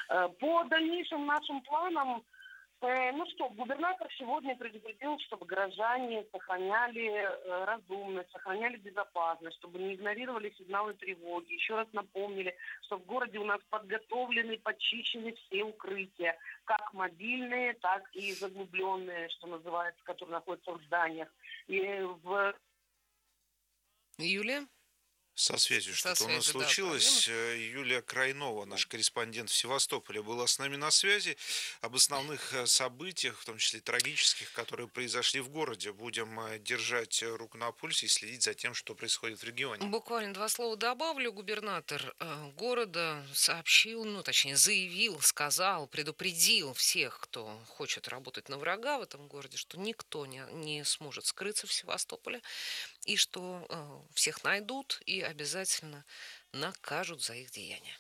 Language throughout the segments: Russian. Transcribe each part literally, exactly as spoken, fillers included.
По дальнейшим нашим планам, э, ну что, губернатор сегодня предупредил, чтобы горожане сохраняли э, разумность, сохраняли безопасность, чтобы не игнорировали сигналы тревоги. Еще раз напомнили, что в городе у нас подготовлены, подчищены все укрытия, как мобильные, так и заглубленные, что называется, которые находятся в зданиях. И в Юлия? Со связью Со что-то у нас связью, да, проблемы. случилось. Э, Юлия Крайнова, наш корреспондент в Севастополе, была с нами на связи. Об основных э, событиях, в том числе трагических, которые произошли в городе, будем э, держать э, руку на пульсе и следить за тем, что происходит в регионе. Буквально два слова добавлю. Губернатор э, города сообщил, ну, точнее, заявил, сказал, предупредил всех, кто хочет работать на врага в этом городе, что никто не, не сможет скрыться в Севастополе, и что э, всех найдут и обязательно накажут за их деяния.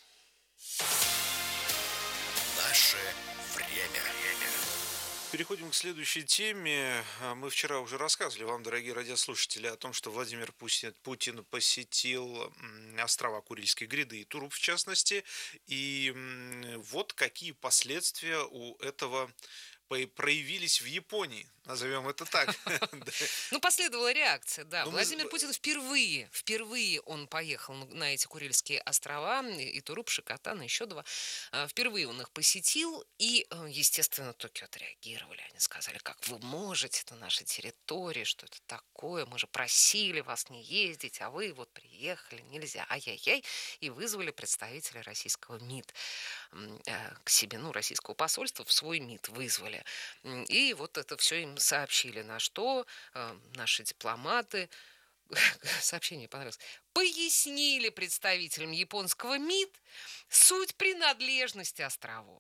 Наше время. Переходим к следующей теме. Мы вчера уже рассказывали вам, дорогие радиослушатели, о том, что Владимир Путин посетил острова Курильской гряды и Туруп в частности. И вот какие последствия у этого проявились в Японии, назовем это так. Ну, последовала реакция, да. Ну, мы- Владимир Путин впервые, впервые он поехал на эти Курильские острова, и и Туруп, Шикотан, и еще два. А, Впервые он их посетил, и, э, естественно, Токио отреагировали. Они сказали, как вы можете, это наша территория, что это такое, мы же просили вас не ездить, а вы вот приехали, нельзя, ай-яй-яй, и вызвали представителя российского МИД м, э, к себе, ну, российского посольства в свой МИД вызвали. М, И вот это все им сообщили, на что э, наши дипломаты, сообщение понравилось, пояснили представителям японского МИД суть принадлежности островов.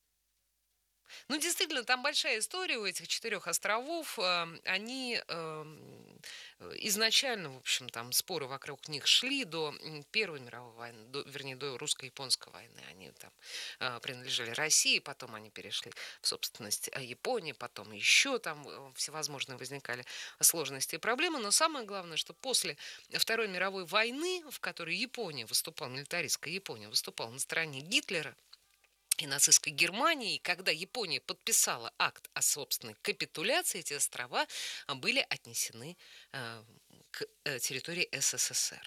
Ну, действительно, там большая история у этих четырех островов. э, Они эм, э, изначально, в общем, там споры вокруг них шли до м, Первой мировой войны, до- вернее, до русско-японской войны. Они там э, принадлежали России, потом они перешли в собственность э, Японии, потом еще там э, всевозможные возникали сложности и проблемы. Но самое главное, что после Второй мировой войны, в которой Япония выступала, милитаристская Япония выступала на стороне Гитлера и нацистской Германии, когда Япония подписала акт о собственной капитуляции, эти острова а, были отнесены э, к э, территории СССР.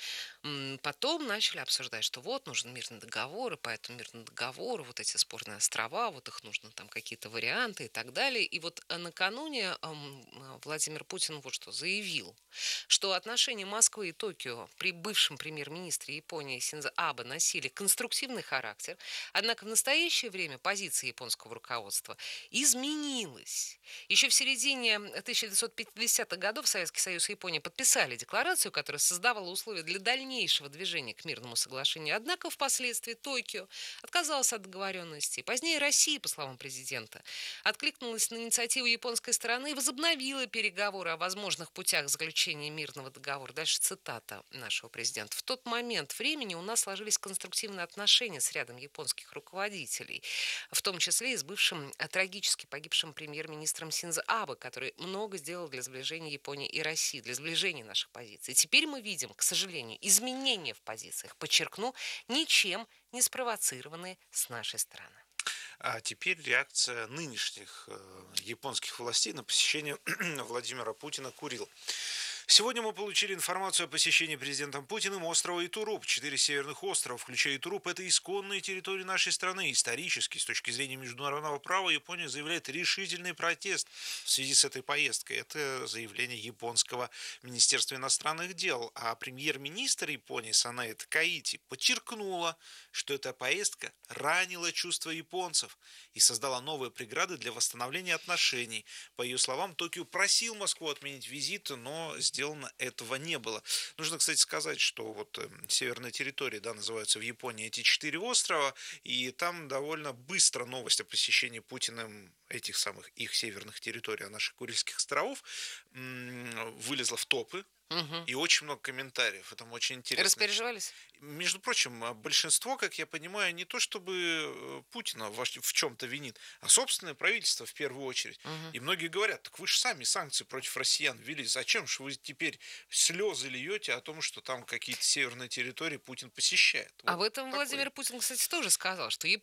М, Потом начали обсуждать, что вот нужен мирный договор, и по этому мирному договору вот эти спорные острова, вот их нужно там какие-то варианты и так далее. И вот э, накануне ам, э, Владимир Путин вот что заявил, что отношения Москвы и Токио при бывшем премьер-министре Японии Синдзо Абе носили конструктивный характер, однако в настоящее время позиция японского руководства изменилась. Еще в середине тысяча девятьсот пятидесятых годов Советский Союз и Япония подписали декларацию, которая создавала условия для дальнейшего движения к мирному соглашению. Однако впоследствии Токио отказалась от договоренности. Позднее Россия, по словам президента, откликнулась на инициативу японской стороны и возобновила переговоры о возможных путях заключения мирного договора. Дальше цитата нашего президента. В тот момент времени у нас сложились конструктивные отношения с рядом японских руководителей, в том числе и с бывшим э, трагически погибшим премьер-министром Синдзо Абе, который много сделал для сближения Японии и России, для сближения наших позиций. Теперь мы видим, к сожалению, изменения в позициях, подчеркну, ничем не спровоцированные с нашей стороны. А теперь реакция нынешних э, японских властей на посещение Владимира Путина Курил. Сегодня мы получили информацию о посещении президентом Путиным острова Итуруп. Четыре северных острова, включая Итуруп, это исконные территории нашей страны. Исторически, с точки зрения международного права, Япония заявляет решительный протест в связи с этой поездкой. Это заявление японского Министерства иностранных дел. А премьер-министр Японии Санэ Такаити подчеркнула, что эта поездка ранила чувства японцев и создала новые преграды для восстановления отношений. По ее словам, Токио просил Москву отменить визит, но сделано этого не было. Нужно, кстати, сказать, что вот э, северная территория, да, называются в Японии эти четыре острова, и там довольно быстро новость о посещении Путиным этих самых их северных территорий, а наших Курильских островов, м- вылезла в топы. Угу. И очень много комментариев. Это очень интересно. Распереживались? Между прочим, большинство, как я понимаю, не то чтобы Путина в чем-то винит, а собственное правительство в первую очередь. Угу. И многие говорят, так вы же сами санкции против россиян ввели, зачем же вы теперь слезы льете о том, что там какие-то северные территории Путин посещает? А Вот в этом такой. Владимир Путин, кстати, тоже сказал, что Япония